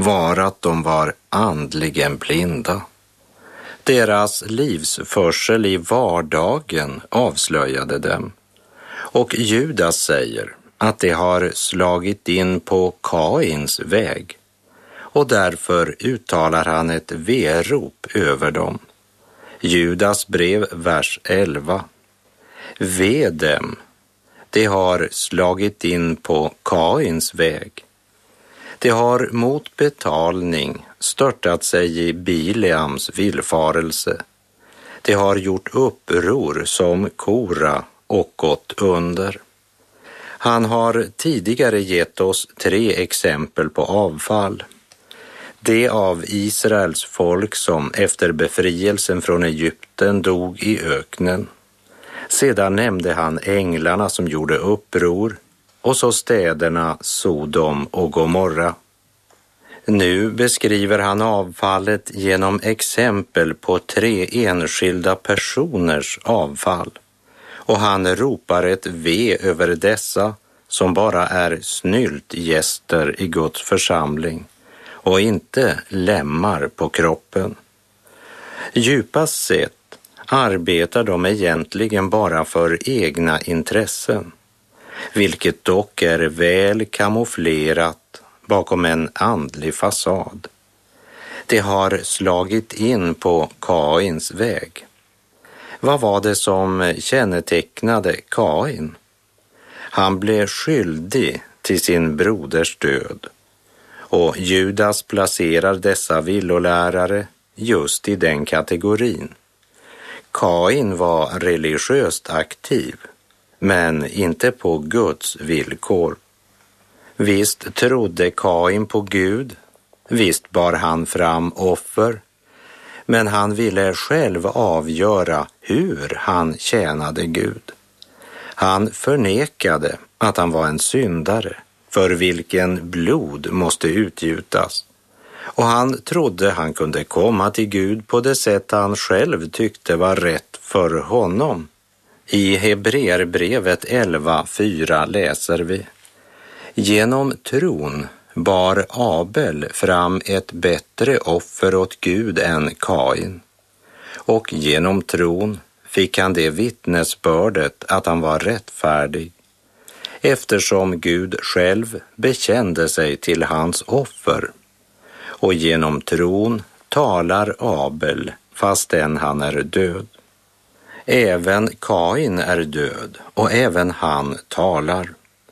var att de var andligen blinda. Deras livsförsel i vardagen avslöjade dem. Och Judas säger att de har slagit in på Kains väg. Och därför uttalar han ett verop över dem. Judas brev, vers 11. Ve dem, de har slagit in på Kains väg. De har mot betalning störtat sig i Bileams villfarelse. De har gjort uppror som Kora och gått under. Han har tidigare gett oss 3 exempel på avfall. Det av Israels folk som efter befrielsen från Egypten dog i öknen. Sedan nämnde han änglarna som gjorde uppror och så städerna Sodom och Gomorra. Nu beskriver han avfallet genom exempel på 3 enskilda personers avfall. Och han ropar ett ve över dessa som bara är snyltgäster i Guds församling och inte lemmar på kroppen. Djupast sett arbetar de egentligen bara för egna intressen, vilket dock är väl kamouflerat bakom en andlig fasad. De har slagit in på Kains väg. Vad var det som kännetecknade Kain? Han blev skyldig till sin broders död. Och Judas placerar dessa villolärare just i den kategorin. Kain var religiöst aktiv, men inte på Guds villkor. Visst trodde Kain på Gud, visst bar han fram offer, men han ville själv avgöra hur han tjänade Gud. Han förnekade att han var en syndare, för vilken blod måste utgjutas. Och han trodde han kunde komma till Gud på det sätt han själv tyckte var rätt för honom. I Hebreerbrevet 11:4 läser vi: Genom tron bar Abel fram ett bättre offer åt Gud än Kain. Och genom tron fick han det vittnesbördet att han var rättfärdig, eftersom Gud själv bekände sig till hans offer. Och genom tron talar Abel fastän han är död. Även Kain är död och även han talar.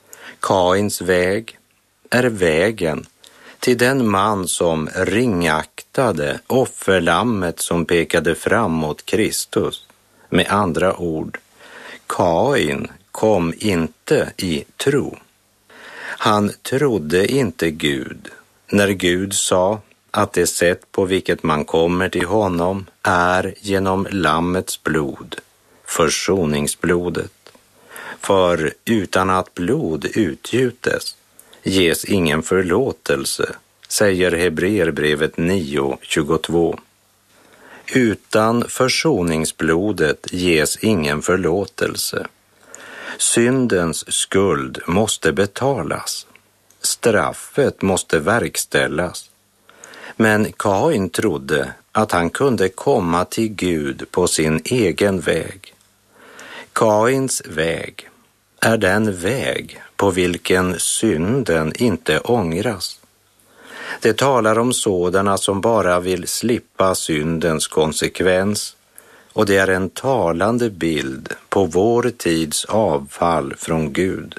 Kains väg är vägen till den man som ringaktade offerlammet som pekade fram mot Kristus. Med andra ord, Kain kom inte i tro. Han trodde inte Gud när Gud sa att det sätt på vilket man kommer till honom är genom lammets blod, försoningsblodet. För utan att blod utgjutes ges ingen förlåtelse, säger Hebreerbrevet 9:22. Utan försoningsblodet ges ingen förlåtelse. Syndens skuld måste betalas. Straffet måste verkställas. Men Kain trodde att han kunde komma till Gud på sin egen väg. Kains väg är den väg på vilken synden inte ångras. Det talar om sådana som bara vill slippa syndens konsekvens, och det är en talande bild på vår tids avfall från Gud.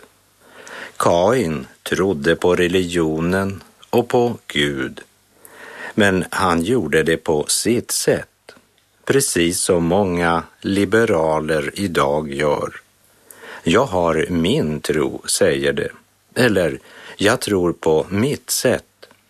Kain trodde på religionen och på Gud, men han gjorde det på sitt sätt, precis som många liberaler idag gör. Jag har min tro, säger det, eller jag tror på mitt sätt.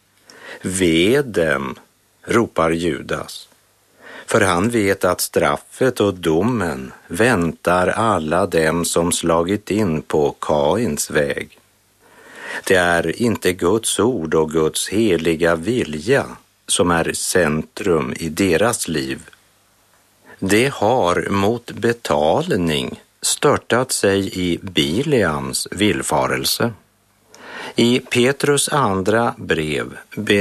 Ve dem, ropar Judas, för han vet att straffet och domen väntar alla dem som slagit in på Kains väg. Det är inte Guds ord och Guds heliga vilja som är centrum i deras liv. Det har mot betalning störtat sig i Bileams villfarelse. I Petrus andra brev